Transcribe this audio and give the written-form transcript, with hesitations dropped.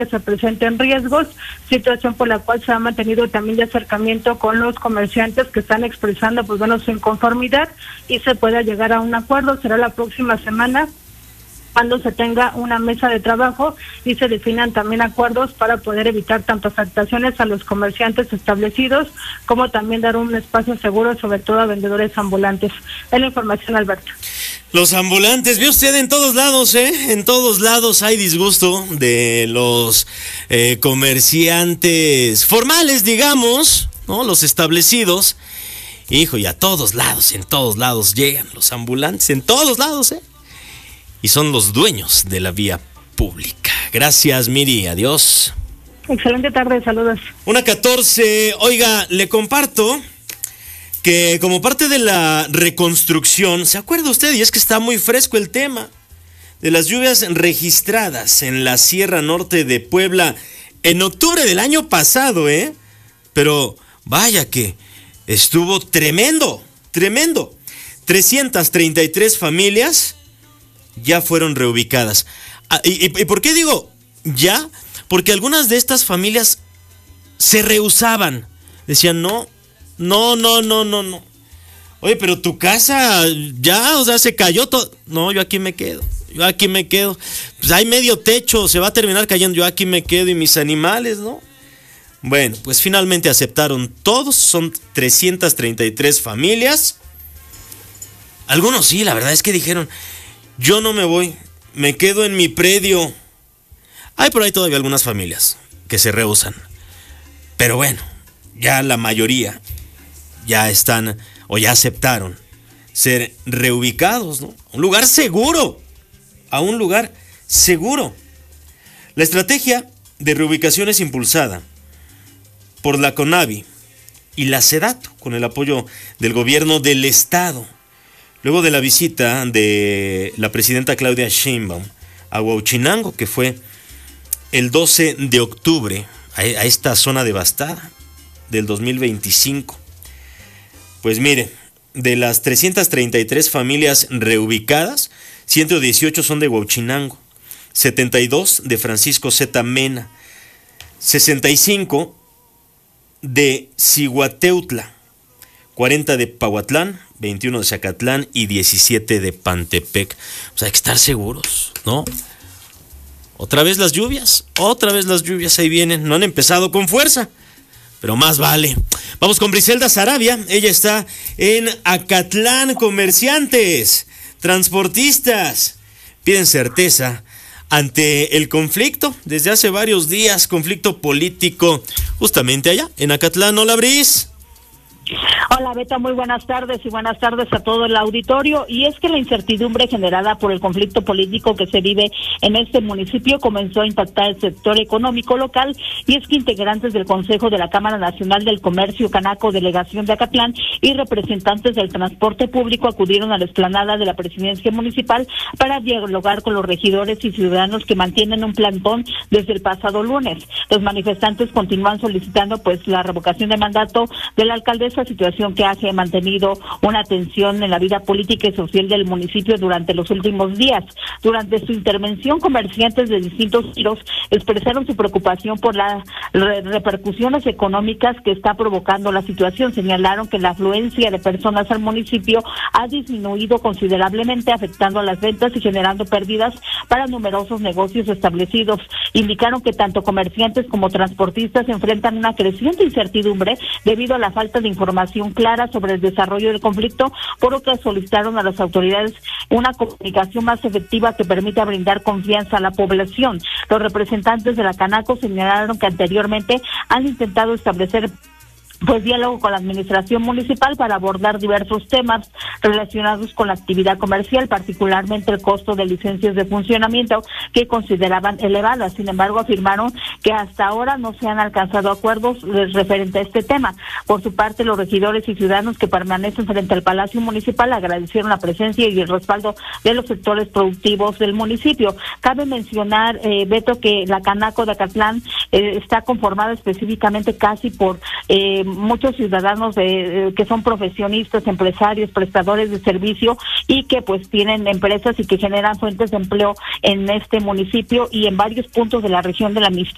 que se presenten riesgos, situación por la cual se ha mantenido también de acercamiento con los comerciantes que están expresando pues bueno su inconformidad y se pueda llegar a un acuerdo. Será la próxima semana cuando se tenga una mesa de trabajo y se definan también acuerdos para poder evitar tanto afectaciones a los comerciantes establecidos como también dar un espacio seguro, sobre todo a vendedores ambulantes. Es la información, Alberto. Los ambulantes, ve usted en todos lados, en todos lados hay disgusto de los comerciantes formales, digamos, ¿no? Los establecidos. Hijo, y a todos lados, en todos lados llegan los ambulantes, en todos lados, y son los dueños de la vía pública. Gracias, Miri, adiós. Excelente tarde, saludos. 1:14, oiga, le comparto que como parte de la reconstrucción, ¿se acuerda usted? Y es que está muy fresco el tema de las lluvias registradas en la Sierra Norte de Puebla en octubre del año pasado, pero vaya que estuvo tremendo. 333 familias ya fueron reubicadas. ¿Y por qué digo ya? Porque algunas de estas familias se rehusaban. Decían, no. Oye, pero tu casa ya, o sea, se cayó todo. No, yo aquí me quedo. Pues hay medio techo, se va a terminar cayendo. Yo aquí me quedo y mis animales, ¿no? Bueno, pues finalmente aceptaron todos. Son 333 familias. Algunos sí, la verdad es que dijeron, yo no me voy, me quedo en mi predio. Hay por ahí todavía algunas familias que se rehusan. Pero bueno, ya la mayoría ya están o ya aceptaron ser reubicados, ¿no? A un lugar seguro. La estrategia de reubicación es impulsada por la CONAVI y la SEDATU con el apoyo del gobierno del estado. Luego de la visita de la presidenta Claudia Sheinbaum a Huauchinango, que fue el 12 de octubre, a esta zona devastada del 2025. Pues mire, de las 333 familias reubicadas, 118 son de Huauchinango, 72 de Francisco Z. Mena, 65 de Cihuateutla, 40 de Pahuatlán, 21 de Zacatlán y 17 de Pantepec. Pues hay que estar seguros, ¿no? Otra vez las lluvias, ahí vienen. No han empezado con fuerza, pero más vale. Vamos con Briselda Sarabia, ella está en Acatlán. Comerciantes, transportistas, piden certeza ante el conflicto desde hace varios días, conflicto político, justamente allá en Acatlán. Hola, Bris. Hola, Beto, muy buenas tardes y buenas tardes a todo el auditorio. Y es que la incertidumbre generada por el conflicto político que se vive en este municipio comenzó a impactar el sector económico local, y es que integrantes del Consejo de la Cámara Nacional del Comercio Canaco, delegación de Acatlán, y representantes del transporte público acudieron a la explanada de la presidencia municipal para dialogar con los regidores y ciudadanos que mantienen un plantón desde el pasado lunes. Los manifestantes continúan solicitando pues la revocación de mandato de la alcaldesa, situación que ha mantenido una tensión en la vida política y social del municipio durante los últimos días. Durante su intervención, comerciantes de distintos giros expresaron su preocupación por las repercusiones económicas que está provocando la situación. Señalaron que la afluencia de personas al municipio ha disminuido considerablemente, afectando a las ventas y generando pérdidas para numerosos negocios establecidos. Indicaron que tanto comerciantes como transportistas enfrentan una creciente incertidumbre debido a la falta de información clara sobre el desarrollo del conflicto, por lo que solicitaron a las autoridades una comunicación más efectiva que permita brindar confianza a la población. Los representantes de la Canaco señalaron que anteriormente han intentado establecer diálogo con la administración municipal para abordar diversos temas relacionados con la actividad comercial, particularmente el costo de licencias de funcionamiento que consideraban elevadas. Sin embargo, afirmaron que hasta ahora no se han alcanzado acuerdos referente a este tema. Por su parte, los regidores y ciudadanos que permanecen frente al Palacio Municipal agradecieron la presencia y el respaldo de los sectores productivos del municipio. Cabe mencionar, Beto, que la Canaco de Acatlán está conformada específicamente casi por muchos ciudadanos que son profesionistas, empresarios, prestadores de servicio, y que pues tienen empresas y que generan fuentes de empleo en este municipio y en varios puntos de la región de la Mixteca.